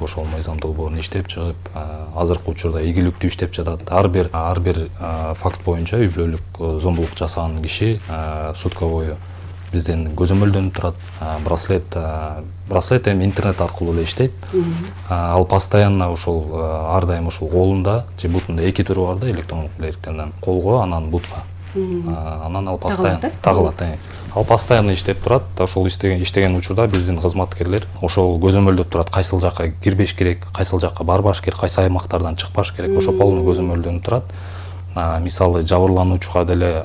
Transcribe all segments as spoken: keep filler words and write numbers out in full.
ошол мыйзам долбоорун иштеп чыгып, азыркы учурда ийгиликтүү иштеп жатат. Ар бир ар бир факт боюнча үй бүлөлүк зомбулук жасаган киши сутка бою бизден көзөмөлдөнүп турат. Браслет браслет эми интернет аркылуу эле иштейт. Ал постоянно ошол ар дайым ошол колунда же бутунда эки түрү бар да, электрондук билеттерден. Колго, анан бутка. Анан ал постоянно тагылат. Ал постоянно иштеп турат. Ошол иштеген иштеген учурда биздин кызматкерлер ошол көзөмөлдөп турат, кайсыл жакка кирбеш керек, кайсыл жакка барбаш керек, кайсы аймактардан чыкпаш керек. Ошо полный көзөмөлдөнүп турат. Мисалы жабырлануучуга деле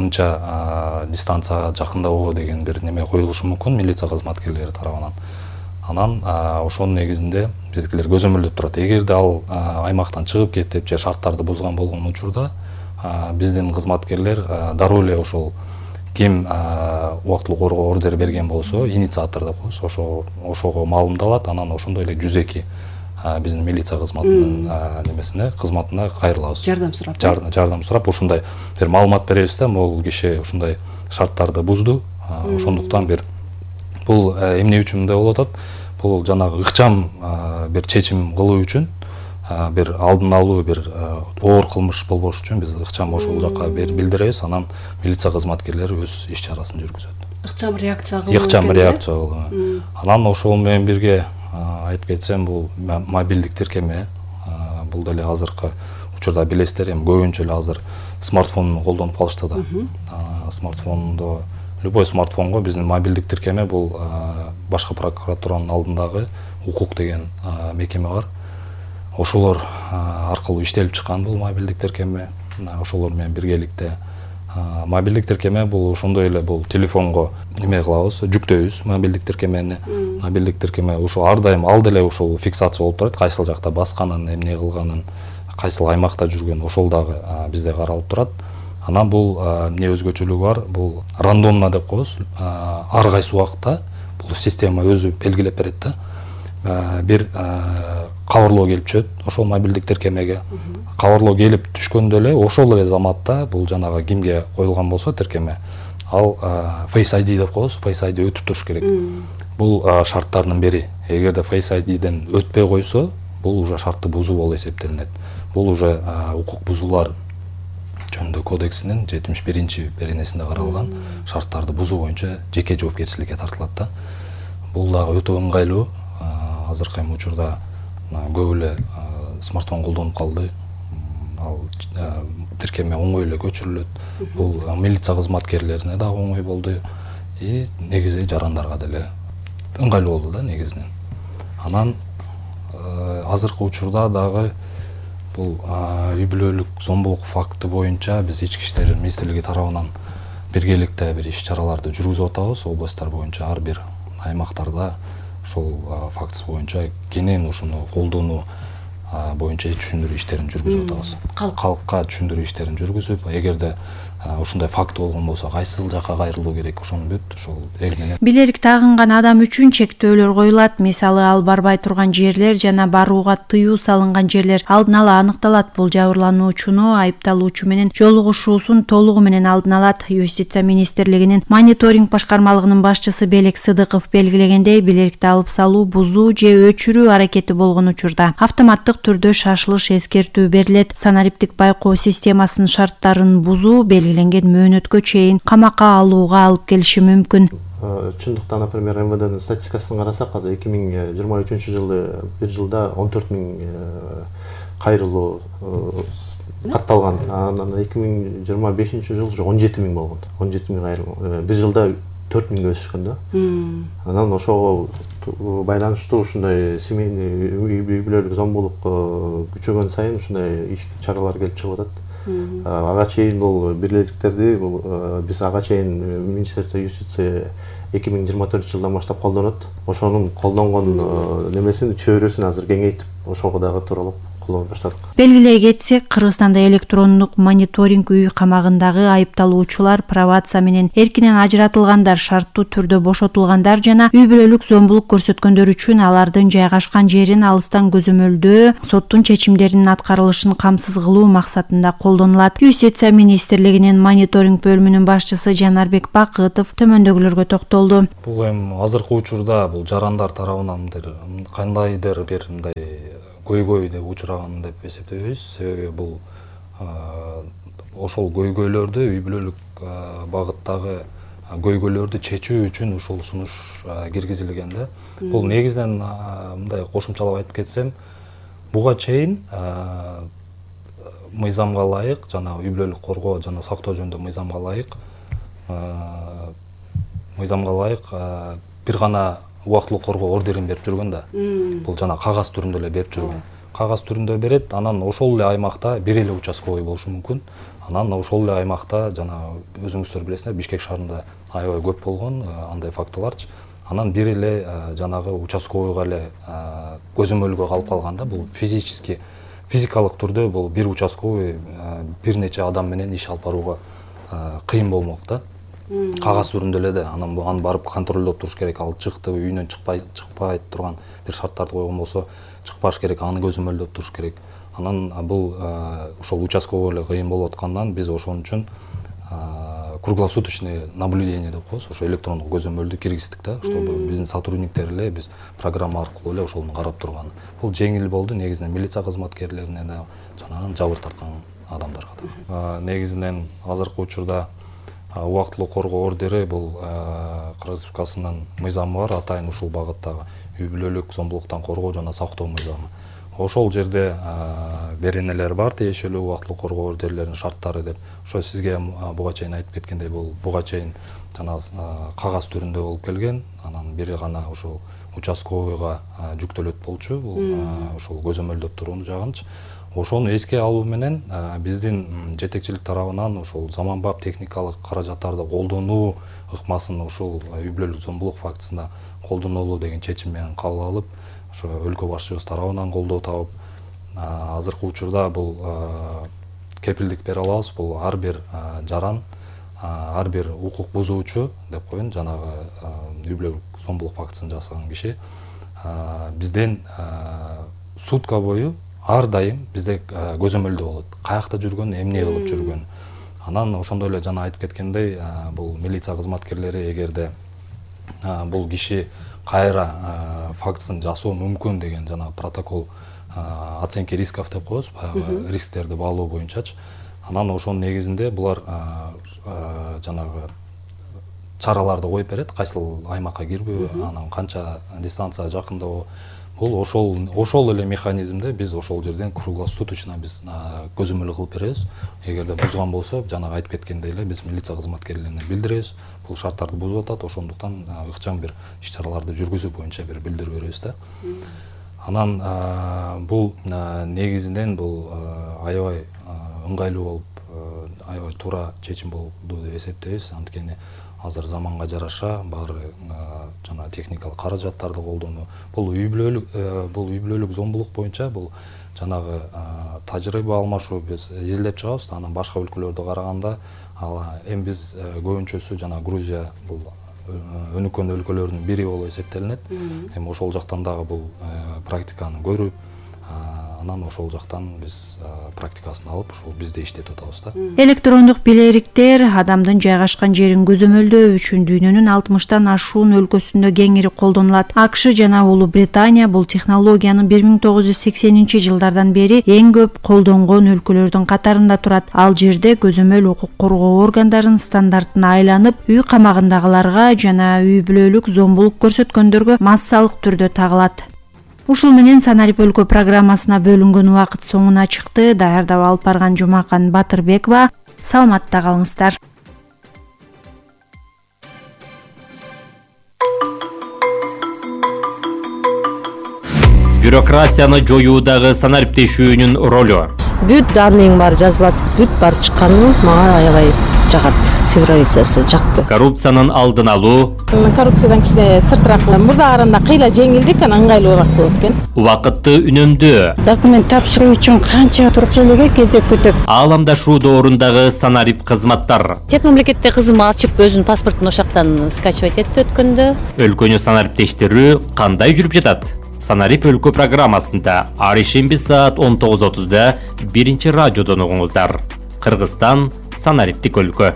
мынча дистанцияга жакындабоо деген бир неме коюлушу мүмкүн милиция кызматкерлери тарабынан. Анан ошонун негизинде биздикилер көзөмөлдөп турат. Эгерде ал аймактан чыгып кетип же шарттарды бузган болгон учурда биздин кызматкерлер дароо эле ошол ким убактылуу коргоо ордер берген болсо, инициатор деп коебуз, ошо ошого маалымдалат. Анан ошондой эле жүз эки биздин милиция кызматынын немесине, кызматына кайрылабыз. Жардам сурап. Жардам сурап, ушундай бир маалымат беребиз да, могул киши ушундай шарттарды бузду. Ошондуктан бир бул эмне үчүн мындай болуп атат? Бул жанагы ыкчам бир чечим кылуу үчүн, бир алдын алуу, бир оор кылмыш болбош үчүн биз ыкчам ошол жакка билдиребиз. Анан милиция кызматкерлери өз иш чарасын жүргүзөт. Ыкчам реакция кылуу. Ыкчам реакция кылуу. Анан ошол менен бирге айтып кетсем, бул мобилдик тиркеме, бул деле азыркы учурда билесиздер, эми көбүнчө эле азыр смартфон колдонуп калышты да. Смартфондо, любой смартфонго биздин мобилдик тиркеме, бул башкы прокуратуранын алдындагы укук деген мекеме бар. Ошолор аркылуу иштелип чыккан бул мобилдик тиркеме. Ошолор менен биргеликте мобилдик тиркеме бул ошондой эле, бул телефонго эме кылабыз, жүктөйбүз мобилдик тиркемени. Мобилдик тиркеме ошо ар дайым ал деле ошол фиксация болуп турат, кайсыл жакта басканын, эмне кылганын, кайсыл аймакта жүргөнүн, ошол дагы бизде каралып турат. Анан бул эмне өзгөчөлүгү бар? Бул рандомно деп коебуз. Ар кайсы убакта бул система өзү белгилеп берет да. Бир кабарлоо келип түшөт ошол мобилдик тиркемеге. Кабарлоо келип түшкөндө эле ошол эле заматта бул жанагы кимге коюлган болсо тиркеме, ал Face ай ди деп коебуз, Face ай ди өтүп туруш керек. Бул шарттардын бири. Эгерде Face ай диден өтпөй койсо, бул уже шартты бузуу болуп эсептелинет. Бул уже укук бузуулар жөнүндө кодексинин жетимиш биринчи беренесинде каралган шарттарды бузуу боюнча жеке жоопкерчиликке тартылат да. Бул дагы өтө ыңгайлуу. Азыркы учурда көп эле смартфон колдонуп калды. Ал тиркеме оңой эле көчүрүлөт. Бул милиция кызматкерлерине дагы оңой болду. И негизи жарандарга деле ыңгайлуу болду да негизинен. Анан азыркы учурда дагы бул үй бүлөлүк зомбулук факты боюнча биз ички иштер министрлиги тарабынан биргеликте бир иш чараларды жүргүзүп атабыз. Областтар боюнча ар бир аймактарда ошол фактысы боюнча кенен ушуну колдонуу боюнча түшүндүрүү иштерин жүргүзүп атабыз. Калкка түшүндүрүү иштерин жүргүзүп, эгерде ушундай факт болгон болсо кайсыл жакка кайрылуу керек, ошону бүт ошол эл менен. Билерик тагынган адам үчүн чектөөлөр коюлат. Мисалы, ал барбай турган жерлер жана барууга тыюу салынган жерлер алдын ала аныкталат. Бул жабырлануучуну айыпталуучу менен жолугушуусун толугу менен алдын алат. Юстиция министрлигинин мониторинг башкармалыгынын башчысы Белек Сыдыков белгилегендей, билерикти алып салуу, бузуу же өчүрүү аракети болгон учурда автоматтык түрдө шашылыш эскертүү берилет. Санариптик байкоо системасынын шарттарын бузуу белгиленген мөөнөткө чейин камакка алууга алып келиши мүмкүн. Чындыкта, например, эм вэ дэнин статистикасын карасак, азыр эки миң жыйырма үчүнчү жылы бир жылда он төрт миң кайрылуу катталган. Анан эки миң жыйырма бешинчи жылы уже он жети миң болгон. он жети миң кайрылуу. Бир жылда төрт миңге өсүшкөн да. Анан ошого байланыштуу ушундай семейный үй бүлөлүк зомбулук күчөгөн сайын ушундай иш чаралар келип чыгып атат. Ага чейин бул бирликтерди биз ага чейин Министерство юстиция эки миң жыйырма төртүнчү жылдан баштап колдонот. Ошонун колдонгон немесин чөйрөсүн азыр кеңейтип, ошого дагы тууралап колдонуп баштадык. Белгилей кетсек, Кыргызстанда электрондук мониторинг үй камагындагы айыпталуучулар, пробация менен эркинен ажыратылгандар, шарттуу түрдө бошотулгандар жана үй бүлөлүк зомбулук көрсөткөндөр үчүн алардын жайгашкан жерин алыстан көзөмөлдөө, соттун чечимдеринин аткарылышын камсыз кылуу максатында колдонулат. Юстиция министрлигинин мониторинг бөлүмүнүн башчысы Жанарбек Бакытов төмөндөгүлөргө токтолду. Бул эми азыркы учурда бул жарандар тарабынан кандайдыр бир мындай көйгөй деп учураган деп эсептейбиз. Себеби бул ошол көйгөйлөрдү, үй бүлөлүк багыттагы көйгөйлөрдү чечүү үчүн ушул сунуш киргизилген да. Бул негизинен мындай кошумчалап айтып кетсем, буга чейин мыйзамга ылайык, жана үй бүлөлүк коргоо жана сактоо жөнүндө мыйзамга ылайык, мыйзамга ылайык бир гана убактылуу коргоо ордерин берип жүргөн да. Бул жана кагаз түрүндө эле берип жүргөн. Кагаз түрүндө берет, анан ошол эле аймакта бир эле участковый болушу мүмкүн. Анан ошол эле аймакта жана өзүңүздөр билесиңер, Бишкек шаарында аябай көп болгон андай фактыларчы. Анан бир эле жанагы участковыйга эле көзөмөлгө калып калганда, бул физически физикалык түрдө бул бир участковый бир нече адам менен иш алып барууга кыйын болмок да. Кагаз түрүндө эле да, анан аны барып контролдоп туруш керек, ал чыкты, үйүнөн чыкпай чыкпай турган бир шарттарды койгон болсо, чыкпаш керек, аны көзөмөлдөп туруш керек. Анан бул ошол участковый эле кыйын болуп аткандан биз ошон үчүн круглосуточный наблюдение деп коебуз, ошо электрондук көзөмөлдү киргиздик да, чтобы биздин сотрудниктер эле биз программа аркылуу эле ошону карап турган. Бул жеңил болду, негизинен милиция кызматкерлерине да, жана жабыр тарткан адамдарга да. Негизинен азыркы учурда убактылуу коргоо ордери бул Кыргыз Республикасынын мыйзамы бар, атайын ушул багыттагы үй бүлөлүк зомбулуктан коргоо жана сактоо мыйзамы. Ошол жерде беренелер бар, тиешелүү убактылуу коргоо ордерлеринин шарттары деп. Ошо сизге буга чейин айтып кеткендей, бул буга чейин жана кагаз түрүндө болуп келген, анан бир гана ошол участковыйга жүктөлөт болчу, бул ошол көзөмөлдөп турууну жагынчы. Ошону эске алуу менен биздин жетекчилик тарабынан ошол заманбап техникалык каражаттарды колдонуу ыкмасын ушул үй бүлөлүк зомбулук фактысында колдонолу деген чечим менен кабыл алып, ошо өлкө башчыбыз тарабынан колдоо табып, азыркы учурда бул кепилдик бере алабыз. Бул ар бир жаран, ар бир укук бузуучу деп коеюн, жанагы үй бүлөлүк зомбулук фактысын жасаган киши бизден сутка бою ар дайым бизде көзөмөлдө болот. Каякта жүргөн, эмне кылып жүргөн. Анан ошондой эле жана айтып кеткендей, бул милиция кызматкерлери эгерде бул киши кайра фактысын жасоо мүмкүн деген жана протокол оценки рисков деп коебуз, баягы рисктерди баалоо боюнчачы. Анан ошонун негизинде булар жанагы чараларды коюп берет, кайсыл аймакка кирбөө, анан канча дистанция жакындоо. Бул ошол ошол эле механизмде биз ошол жерден круглосуточно биз көзөмөл кылып беребиз. Эгерде бузган болсо, жанагы айтып кеткендей эле биз милиция кызматкерлерине билдиребиз. Бул шарттарды бузуп атат, ошондуктан ыкчам бир иш-чараларды жүргүзүү боюнча бир билдирүү беребиз да. Анан бул негизинен бул аябай ыңгайлуу болуп, аябай туура чечим болду деп эсептейбиз. Анткени азыр заманга жараша баары жана техникалык каражаттарды колдонуу. Бул үй бүлөлүк бул үй бүлөлүк зомбулук боюнча бул жанагы тажрыйба алмашуу биз изилдеп чыгабыз. Анан башка өлкөлөрдө караганда эми биз көбүнчөсү жана Грузия бул өнүккөн өлкөлөрдүн бири болуп эсептелинет. Эми ошол жактан дагы бул практиканы көрүп, анан ошол жактан биз практикасын алып, ошол бизде иштетип атабыз да. Электрондук билериктер адамдын жайгашкан жерин көзөмөлдөө үчүн дүйнөнүн алтымыштан ашуун өлкөсүндө кеңири колдонулат. АКШ жана Улуу Британия бул технологияны бир миң тогуз жүз сексенинчи жылдардан бери эң көп колдонгон өлкөлөрдүн катарында турат. Ал жерде көзөмөл укук коргоо органдарынын стандартына айланып, үй камагындагыларга жана үй бүлөлүк зомбулук көрсөткөндөргө массалык түрдө тагылат. Ушул менен Санарип өлкө программасына бөлүнгөн убакыт соңуна чыкты. Даярдап алып барган Жумакан Батырбекова. Саламатта калыңыздар. Бюрократияны жоюудагы санариптешүүнүн ролу. Бүт данныйың бар жазылат, бүт бар чыкканы мага аябай жагат, цифровизациясы жакты. Коррупциянын алдын алуу, коррупциядан кичине сыртыраак мурдаарында кыйла жеңилдик, анан ыңгайлуураак болот экен. убакытты үнөмдөө, Документ тапшыруу үчүн канча турчелеге кезек күтүп. ааламдашуу доорундагы санарип кызматтар, Чет мамлекетте кызым ачып өзүнүн паспортун ошактан скачивать этти өткөндө. өлкөнү санариптештирүү кандай жүрүп жатат? Санарип өлкө программасында ар ишемби саат он тогуз отузда биринчи радиодон угуңуздар. Кыргызстан санариптик өлкө.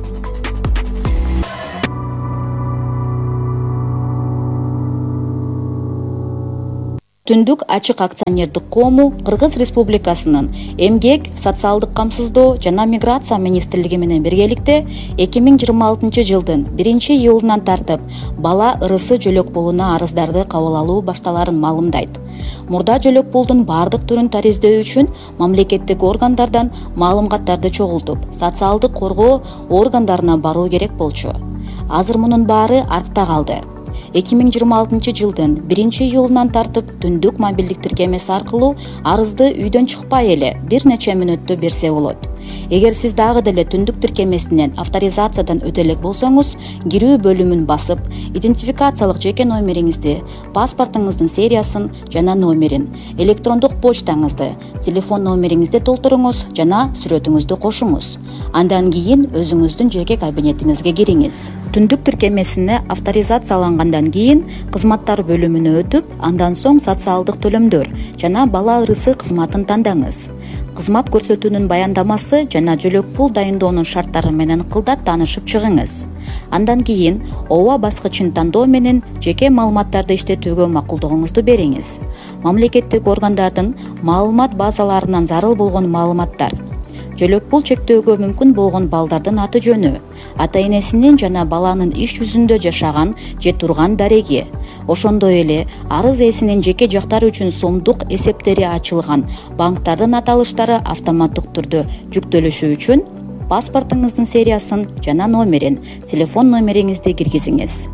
Түндүк ачык акционердик коому Кыргыз Республикасынын Эмгек, социалдык камсыздоо жана миграция министрлиги менен биргеликте эки миң жыйырма алтынчы жылдын биринчи июлунан тартып бала ырысы жөлөк пулуна арыздарды кабыл алуу башталарын маалымдайт. Мурда жөлөк пулдун бардык түрүн тариздөө үчүн мамлекеттик органдардан маалыматтарды чогултуп, социалдык коргоо органдарына баруу керек болчу. Азыр мунун баары артта калды. эки миң жыйырма алтынчы жылдын биринчи июлунан тартып түндүк мобилдик тиркемеси аркылуу арызды үйдөн чыкпай эле бир нече мүнөттө берсе болот. Эгер сиз дагы деле түндүк тиркемесинен авторизациядан өтө элек болсоңуз, кирүү бөлүмүн басып, идентификациялык жеке номериңизди, паспортуңуздун сериясын жана номерин, электрондук почтаңызды, телефон номериңизди толтуруңуз жана сүрөтүңүздү кошуңуз. Андан кийин өзүңүздүн жеке кабинетиңизге кириңиз. Түндүк тиркемесине авторизациялангандан кийин кызматтар бөлүмүнө өтүп, андан соң социалдык төлөмдөр жана бала ырысы кызматын тандаңыз. Кызмат көрсөтүүнүн баяндамасы жана жөлөк пул дайындоонун шарттары менен кылдат таанышып чыгыңыз. Андан кийин ооба баскычын тандоо менен жеке маалыматтарды иштетүүгө макулдугуңузду бериңиз. Мамлекеттик органдардын маалымат базаларынан зарыл болгон маалыматтар, жөлөк пул чектөөгө мүмкүн болгон балдардын аты жөнү, ата энесинин жана баланын иш жүзүндө жашаган же турган дареги, ошондой эле арыз ээсинин жеке жактары үчүн сомдук эсептери ачылган банктардын аталыштары автоматтык түрдө жүктөлүшү үчүн паспортуңуздун сериясын жана номерин, телефон номериңизди киргизиңиз.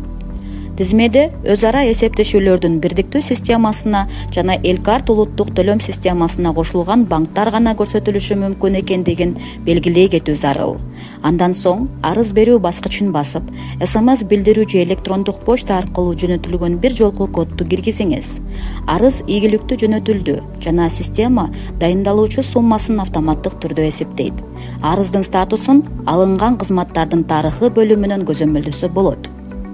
Тизмеде өз ара эсептешүүлөрдүн бирдиктүү системасына жана Элкарт улуттук төлөм системасына кошулган банктар гана көрсөтүлүшү мүмкүн экендигин белгилей кетүү зарыл. Андан соң арыз берүү баскычын басып, эс эм эс билдирүү же электрондук почта аркылуу жөнөтүлгөн бир жолку кодду киргизиңиз. Арыз ийгиликтүү жөнөтүлдү жана система дайындалуучу суммасын автоматтык түрдө эсептейт. Арыздын статусун алынган кызматтардын тарыхы бөлүмүнөн көзөмөлдөсө болот.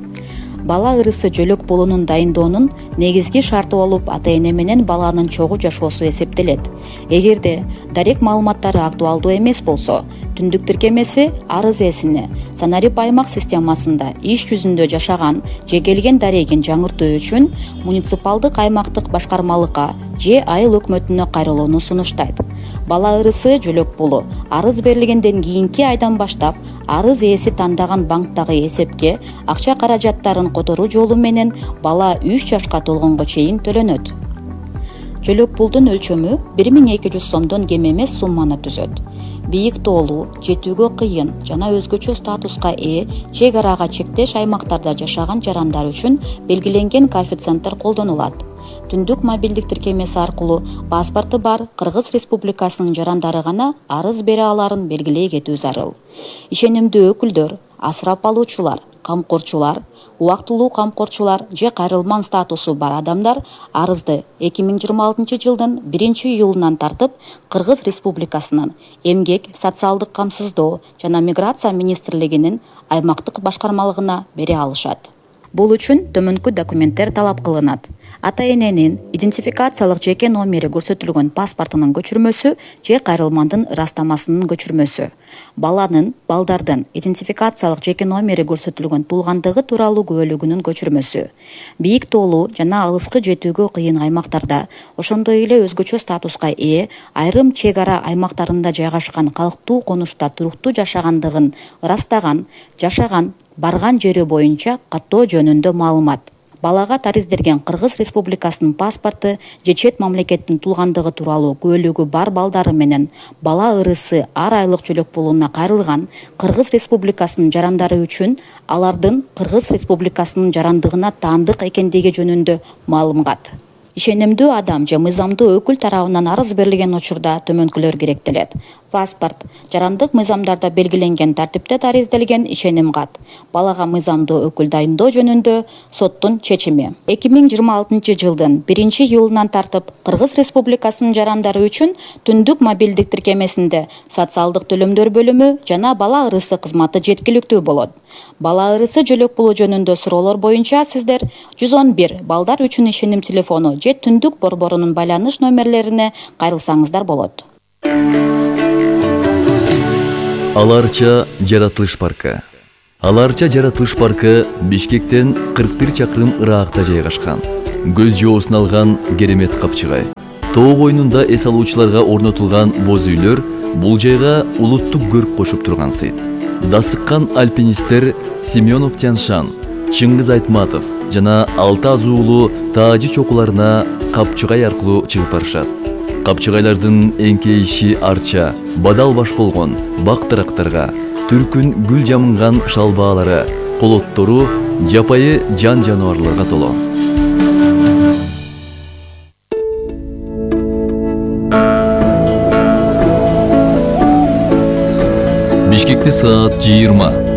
Бала ырысы жөлөк пулунун дайындоонун негизги шарты болуп ата эне менен баланын чогуу жашоосу эсептелет. Эгерде дарек маалыматтары актуалдуу эмес болсо, түндүк тиркемеси арыз ээсине санарип аймак системасында иш жүзүндө жашаган же келген дарегин жаңыртуу үчүн муниципалдык аймактык башкармалыкка же айыл өкмөтүнө кайрылууну сунуштайт. Бала ырысы жөлөк пулу арыз берилгенден кийинки айдан баштап арыз ээси тандаган банктагы эсепке акча каражаттарын которуу жолу менен бала үч жашка толгонго чейин төлөнөт. Жөлөк пулдун өлчөмү бир миң эки жүз сомдон кем эмес сумманы түзөт. Бийик тоолуу, жетүүгө кыйын жана өзгөчө статуска ээ чек арага чектеш аймактарда жашаган жарандар үчүн белгиленген коэффициенттер колдонулат. Түндүк мобилдик тиркемеси аркылуу паспорту бар Кыргыз Республикасынын жарандары гана арыз бере аларын белгилей кетүү зарыл. Ишенимдүү өкүлдөр, асырап алуучулар, камкорчулар, убактылуу камкорчулар же кайрылман статусу бар адамдар арызды эки миң жыйырма алтынчы жылдын биринчи июлунан тартып Кыргыз Республикасынын Эмгек, социалдык камсыздоо жана миграция министрлигинин аймактык башкармалыгына бере алышат. Бул үчүн төмөнкү документтер талап кылынат. Ата эненин идентификациялык жеке номери көрсөтүлгөн паспортунун көчүрмөсү же кайрылмандын ырастамасынын көчүрмөсү. Баланын, балдардын идентификациялык жеке номери көрсөтүлгөн туулгандыгы тууралуу күбөлүгүнүн көчүрмөсү. Бийик тоолуу жана алыскы жетүүгө кыйын аймактарда, ошондой эле өзгөчө статуска ээ айрым чек ара аймактарында жайгашкан калктуу конушта туруктуу жашагандыгын ырастаган, жашаган, барган жери боюнча каттоо жөнүндө маалымат. Балага тариздерген Кыргыз Республикасынын паспорту же чет мамлекеттин туулгандыгы тууралуу күбөлүгү бар балдары менен бала ырысы ар айлык жөлөк пулуна кайрылган Кыргыз Республикасынын жарандары үчүн алардын Кыргыз Республикасынын жарандыгына таандык экендиги жөнүндө маалымат. ишенимдүү адам же мыйзамдуу өкүл тарабынан арыз берилген учурда төмөнкүлөр керектелет. Паспорт, жарандык мыйзамдарда белгиленген тартипте дарезделген ишеним кат, балага мыйзамдуу өкүл дайындоо жөнүндө соттун чечими. эки миң жыйырма алтынчы жылдын биринчи июлунан тартып Кыргыз Республикасынын жарандары үчүн түндүк мобилдик тиркемесинде социалдык төлөмдөр бөлүмү жана бала ырысы кызматы жеткиликтүү болот. Бала ырысы жөлөк болуу жөнүндө суроолор боюнча сиздер жүз он бир балдар үчүн ишеним телефону же түндүк борборунун байланыш номерлерине кайрылсаңыздар болот. Аларча жаратылыш паркы. Аларча жаратылыш паркы Бишкектен кырк бир чакырым ыракта жайгашкан. Көз жоосун алган керемет капчыгай. Тоо койнунда эс алуучуларга орнотулган боз үйлөр бул жайга улуттук көрк кошуп турган сыйт. Дасыккан альпинисттер Семенов Тяншан, Чыңгыз Айтматов жана алты азуулуу таажы чокуларына капчыгай аркылуу чыгып барышат. Капчыгайлардын эңкейиши арча, бадал баш болгон бак-дарактарга, түркүн гүл жамынган шалбаалары, колоттору жапайы жан жаныбарларга толо. Бишкекте саат жыйырма.